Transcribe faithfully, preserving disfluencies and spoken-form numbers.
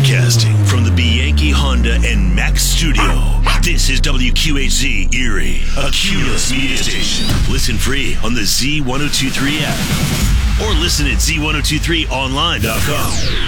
Broadcasting from the Bianchi Honda and Max studio, this is W Q H Z Erie, a Cumulus media station. Listen free on the Z ten twenty-three app or listen at Z ten twenty-three online dot com.